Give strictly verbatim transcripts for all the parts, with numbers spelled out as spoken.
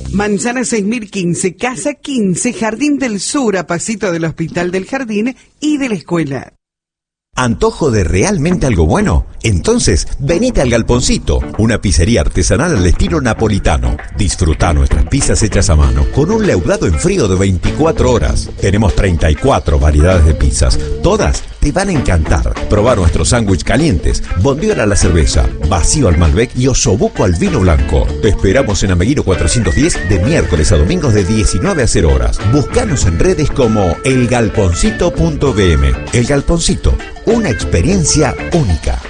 Manzana seis mil quince, Casa quince, Jardín del Sur, a pasito del Hospital del Jardín y de la escuela. ¿Antojo de realmente algo bueno? Entonces, venite al Galponcito, una pizzería artesanal al estilo napolitano. Disfruta nuestras pizzas hechas a mano, con un leudado en frío de veinticuatro horas. Tenemos treinta y cuatro variedades de pizzas, todas te van a encantar. Proba nuestros sándwiches calientes, bondiola a la cerveza, vacío al Malbec y osobuco al vino blanco. Te esperamos en Ameguino cuatrocientos diez de miércoles a domingos de diecinueve a cero horas. Búscanos en redes como el galponcito punto b m. El Galponcito, una experiencia única.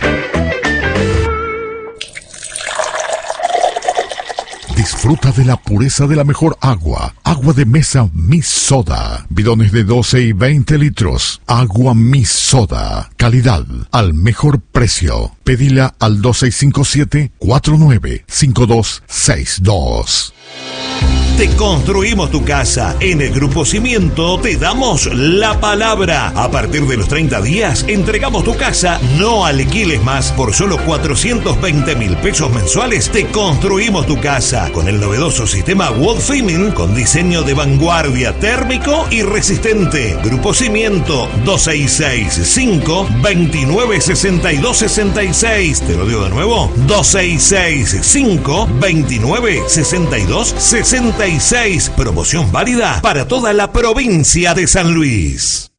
Disfruta de la pureza de la mejor agua. Agua de mesa Miss Soda. Bidones de doce y veinte litros. Agua Miss Soda. Calidad al mejor precio. Pedila al dos seis cinco siete, cuatro nueve cinco dos seis dos. Te construimos tu casa. En el Grupo Cimiento te damos la palabra. A partir de los treinta días entregamos tu casa. No alquiles más. Por solo cuatrocientos veinte mil pesos mensuales te construimos tu casa. Con el novedoso sistema Wall Framing con diseño de vanguardia, térmico y resistente. Grupo Cimiento dos seis seis cinco, dos nueve seis dos seis seis. Te lo digo de nuevo. dos seis seis cinco, dos nueve seis dos seis seis. Promoción válida para toda la provincia de San Luis.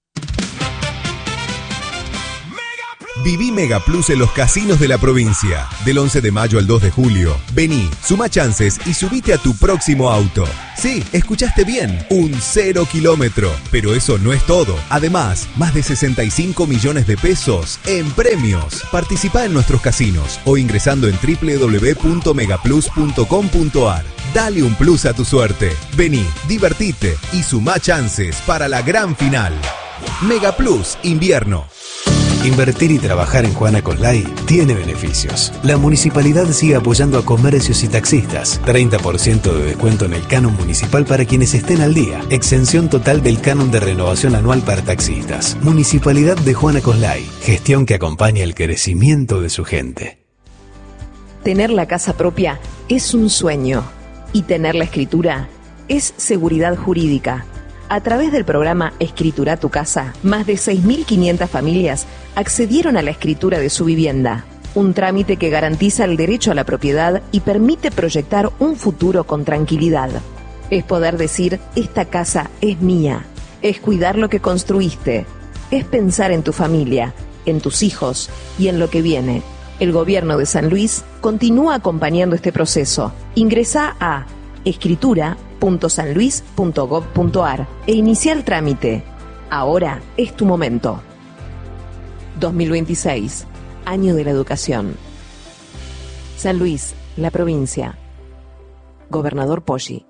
Viví Mega Plus en los casinos de la provincia. Del once de mayo al dos de julio. Vení, suma chances y subite a tu próximo auto. Sí, escuchaste bien, un cero kilómetro. Pero eso no es todo. Además, más de sesenta y cinco millones de pesos en premios. Participá en nuestros casinos o ingresando en doble u doble u doble u punto megaplus punto com punto a r. Dale un plus a tu suerte. Vení, divertite y sumá chances para la gran final. Mega Plus Invierno. Invertir y trabajar en Juana Coslay tiene beneficios. La municipalidad sigue apoyando a comercios y taxistas. treinta por ciento de descuento en el canon municipal para quienes estén al día. Exención total del canon de renovación anual para taxistas. Municipalidad de Juana Coslay. Gestión que acompaña el crecimiento de su gente. Tener la casa propia es un sueño. Y tener la escritura es seguridad jurídica. A través del programa Escritura tu Casa, más de seis mil quinientas familias accedieron a la escritura de su vivienda. Un trámite que garantiza el derecho a la propiedad y permite proyectar un futuro con tranquilidad. Es poder decir, esta casa es mía. Es cuidar lo que construiste. Es pensar en tu familia, en tus hijos y en lo que viene. El gobierno de San Luis continúa acompañando este proceso. Ingresá a escritura punto san luis punto gov punto a r e inicia el trámite. Ahora es tu momento. dos mil veintiséis, Año de la Educación. San Luis, la provincia. Gobernador Poggi.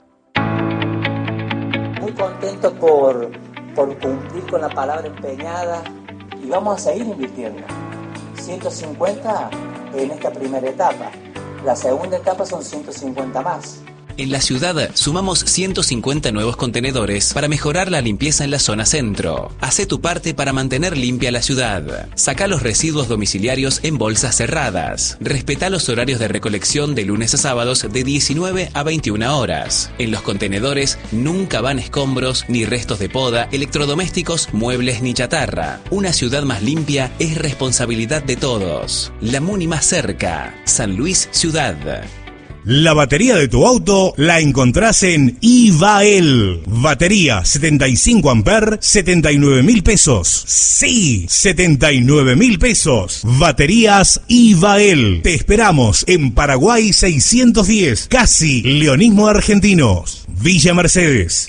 Muy contento por, por cumplir con la palabra empeñada y vamos a seguir invirtiendo. ciento cincuenta en esta primera etapa. La segunda etapa son ciento cincuenta más. En la ciudad sumamos ciento cincuenta nuevos contenedores para mejorar la limpieza en la zona centro. Hacé tu parte para mantener limpia la ciudad. Saca los residuos domiciliarios en bolsas cerradas. Respetá los horarios de recolección de lunes a sábados de diecinueve a veintiuna horas. En los contenedores nunca van escombros, ni restos de poda, electrodomésticos, muebles ni chatarra. Una ciudad más limpia es responsabilidad de todos. La Muni más cerca. San Luis Ciudad. La batería de tu auto la encontrás en Ivael. Batería setenta y cinco amperes, setenta y nueve mil pesos. Sí, setenta y nueve mil pesos. Baterías Ivael. Te esperamos en Paraguay seiscientos diez, casi Leonismo Argentinos. Villa Mercedes.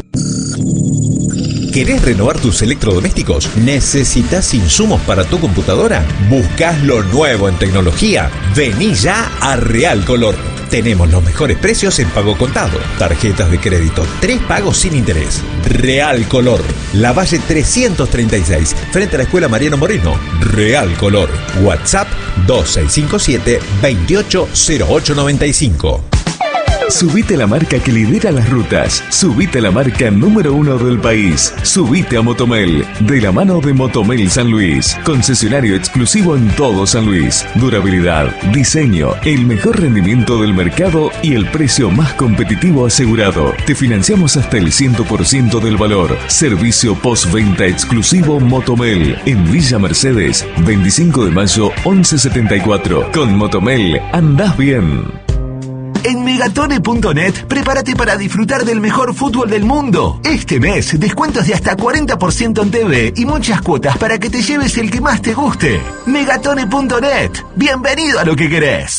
¿Querés renovar tus electrodomésticos? ¿Necesitas insumos para tu computadora? ¿Buscas lo nuevo en tecnología? Vení ya a Real Color. Tenemos los mejores precios en pago contado. Tarjetas de crédito, tres pagos sin interés. Real Color. Lavalle trescientos treinta y seis, frente a la Escuela Mariano Moreno. Real Color. WhatsApp dos seis cinco siete, dos ocho cero ocho nueve cinco. Subite a la marca que lidera las rutas. Subite a la marca número uno del país. Subite a Motomel, de la mano de Motomel San Luis. Concesionario exclusivo en todo San Luis. Durabilidad, diseño, el mejor rendimiento del mercado y el precio más competitivo asegurado. Te financiamos hasta el cien por ciento del valor. Servicio postventa exclusivo Motomel en Villa Mercedes, veinticinco de mayo, once setenta y cuatro. Con Motomel andás bien. En Megatone punto net, prepárate para disfrutar del mejor fútbol del mundo. Este mes, descuentos de hasta cuarenta por ciento en T V y muchas cuotas para que te lleves el que más te guste. Megatone punto net. Bienvenido a lo que querés.